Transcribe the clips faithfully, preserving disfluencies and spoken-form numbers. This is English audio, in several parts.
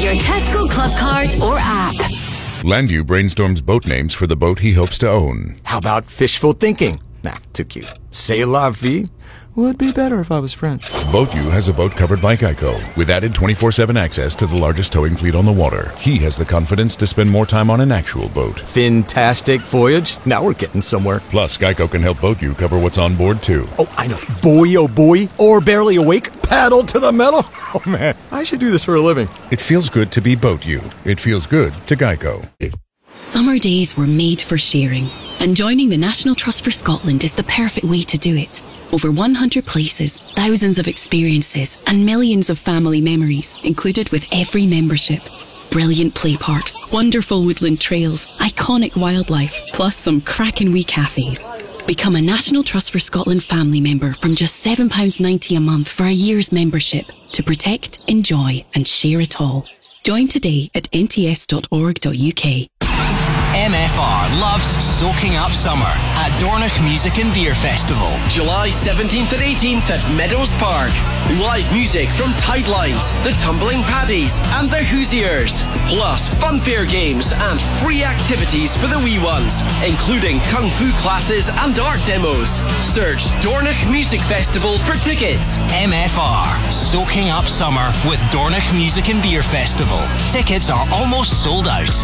with your Tesco Club card or app. Landu brainstorms boat names for the boat he hopes to own. How about fishful thinking? Nah, too cute. C'est la vie? Would be better if I was French. BoatU has a boat covered by Geico, with added twenty-four seven access to the largest towing fleet on the water. He has the confidence to spend more time on an actual boat. Fantastic voyage. Now we're getting somewhere. Plus, Geico can help BoatU cover what's on board, too. Oh, I know. Boy, oh boy. Or barely awake. Paddle to the metal. Oh, man. I should do this for a living. It feels good to be BoatU. It feels good to Geico. Summer days were made for sharing, and joining the National Trust for Scotland is the perfect way to do it. Over one hundred places, thousands of experiences, and millions of family memories included with every membership. Brilliant play parks, wonderful woodland trails, iconic wildlife, plus some cracking wee cafes. Become a National Trust for Scotland family member from just seven pounds ninety a month for a year's membership to protect, enjoy, and share it all. Join today at n t s dot org dot u k. M F R loves soaking up summer at Dornoch Music and Beer Festival. July seventeenth and eighteenth at Meadows Park. Live music from Tidelines, the Tumbling Paddies and the Hoosiers. Plus funfair games and free activities for the wee ones, including kung fu classes and art demos. Search Dornoch Music Festival for tickets. M F R, soaking up summer with Dornoch Music and Beer Festival. Tickets are almost sold out.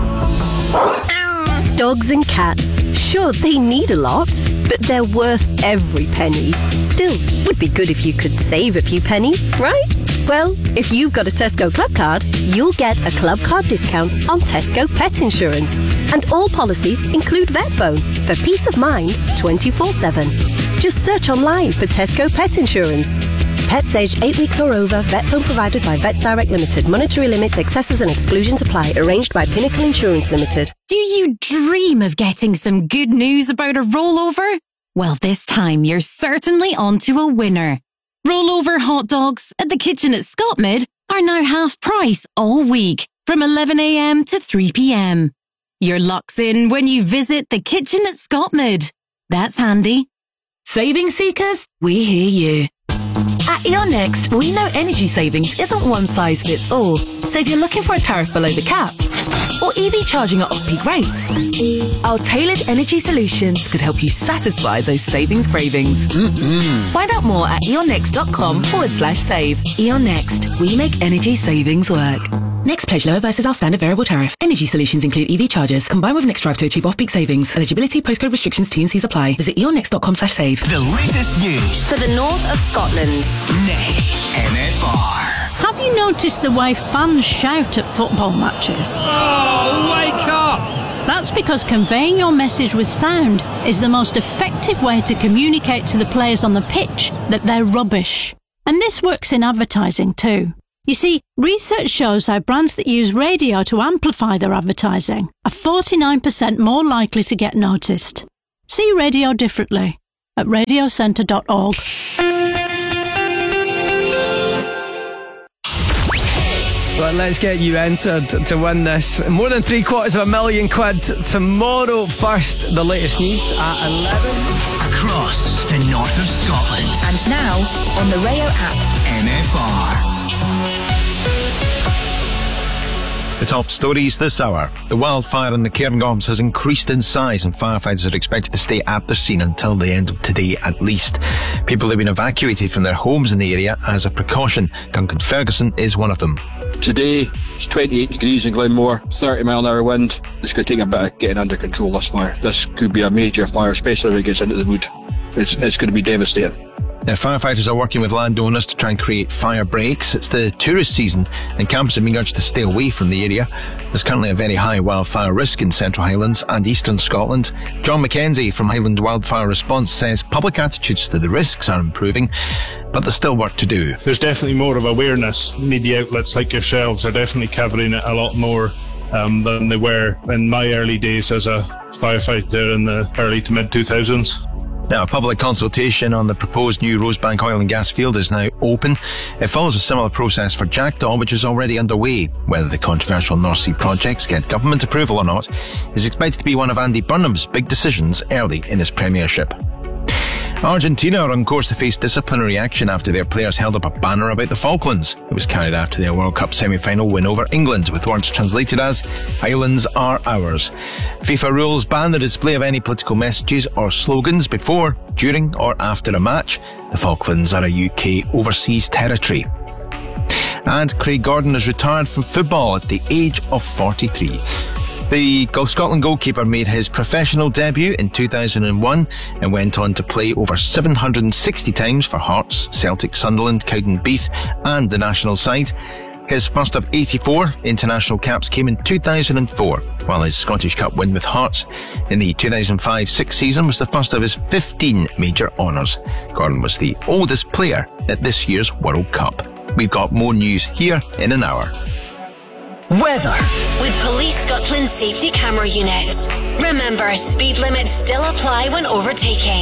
Dogs and cats, sure, they need a lot, but they're worth every penny. Still, would be good if you could save a few pennies, right? Well, if you've got a Tesco Club card, you'll get a Club card discount on Tesco Pet Insurance. And all policies include VetPhone for peace of mind twenty-four seven. Just search online for Tesco Pet Insurance. Pets aged eight weeks or over, VetPhone provided by Vets Direct Limited. Monetary limits, excesses and exclusions apply. Arranged by Pinnacle Insurance Limited. Do you dream of getting some good news about a rollover? Well, this time you're certainly onto a winner. Rollover hot dogs at the Kitchen at Scotmid are now half price all week from eleven a m to three p m. Your luck's in when you visit the Kitchen at Scotmid. That's handy. Saving seekers, we hear you. At E O N Next, we know energy savings isn't one size fits all. So if you're looking for a tariff below the cap, or E V charging at off-peak rates, our tailored energy solutions could help you satisfy those savings cravings. Mm-mm. Find out more at eonnext.com forward slash save. E O N Next, we make energy savings work. Next pledge lower versus our standard variable tariff. Energy solutions include E V chargers, combined with Next Drive to achieve off-peak savings. Eligibility, postcode restrictions, T and C's apply. Visit eonnext.com slash save. The latest news For the north of Scotland. next. M F R. Have you noticed the way fans shout at football matches? Oh, wake up! That's because conveying your message with sound is the most effective way to communicate to the players on the pitch that they're rubbish. And this works in advertising too. You see, research shows how brands that use radio to amplify their advertising are forty-nine percent more likely to get noticed. See radio differently at radio centre dot org. Well, let's get you entered to win this. More than three quarters of a million quid tomorrow. First, the latest news at eleven. Across the north of Scotland. And now, on the Rayo app. M F R. The top stories this hour. The wildfire in the Cairngorms has increased in size and firefighters are expected to stay at the scene until the end of today at least. People have been evacuated from their homes in the area as a precaution. Duncan Ferguson is one of them. Today, it's twenty-eight degrees in Glenmore, thirty mile an hour wind. It's going to take a bit of getting under control, this fire. This could be a major fire, especially if it gets into the wood. It's, it's going to be devastating. The firefighters are working with landowners to try and create fire breaks. It's the tourist season and campers have been urged to stay away from the area. There's currently a very high wildfire risk in Central Highlands and Eastern Scotland. John McKenzie from Highland Wildfire Response says public attitudes to the risks are improving, but there's still work to do. There's definitely more of awareness. Media outlets like yourselves are definitely covering it a lot more um, than they were in my early days as a firefighter in the early to mid two thousands. Now, a public consultation on the proposed new Rosebank oil and gas field is now open. It follows a similar process for Jackdaw, which is already underway. Whether the controversial North Sea projects get government approval or not is expected to be one of Andy Burnham's big decisions early in his premiership. Argentina are on course to face disciplinary action after their players held up a banner about the Falklands. It was carried after their World Cup semi-final win over England, with words translated as "Islands are ours." FIFA rules ban the display of any political messages or slogans before, during or after a match. The Falklands are a U K overseas territory. And Craig Gordon has retired from football at the age of forty-three. The Scotland goalkeeper made his professional debut in two thousand one and went on to play over seven hundred sixty times for Hearts, Celtic, Sunderland, Cowdenbeath and the national side. His first of eighty-four international caps came in two thousand four, while his Scottish Cup win with Hearts in the two thousand five six season was the first of his fifteen major honours. Gordon was the oldest player at this year's World Cup. We've got more news here in an hour. Weather. With Police Scotland safety camera units. Remember, speed limits still apply when overtaking.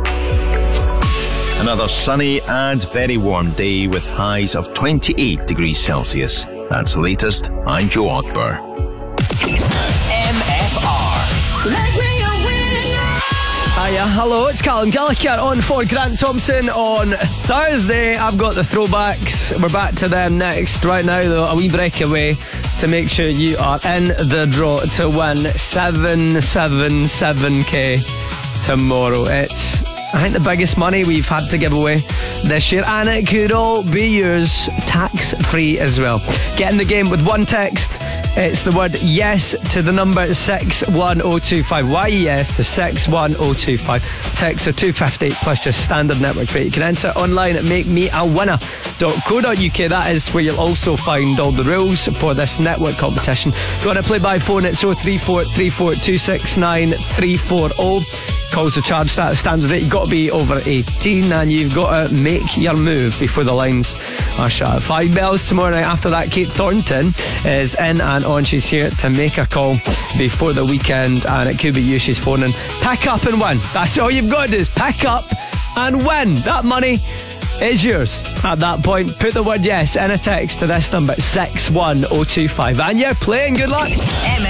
Another sunny and very warm day with highs of twenty-eight degrees Celsius. That's the latest. I'm Joe Ogber. M F R. Let me a winner. Hiya, hello, it's Callum Gallagher on for Grant Thompson on Thursday. I've got the throwbacks. We're back to them next. Right now, though, a wee breakaway to make sure you are in the draw to win seven seven seven k tomorrow. It's, I think, the biggest money we've had to give away this year, and it could all be yours tax free as well. Get in the game with one text. It's the word yes to the number six one oh two five. Why yes to six one oh two five. Texts are two fifty plus just standard network rate. You can enter online at make me a winner dot co dot uk. That is where you'll also find all the rules for this network competition. If you want to play by phone, it's oh three four three four two six nine three four oh. Calls are charged at standard rate. You've got to be over eighteen and you've got to make your move before the lines are shut. Five bells tomorrow night. After that, Kate Thornton is in and on. She's here to make a call before the weekend, and it could be you she's phoning. Pick up and win. That's all you've got to do, is pick up and win. That money is yours. At that point, put the word yes in a text to this number six one oh two five, and you're playing. Good luck.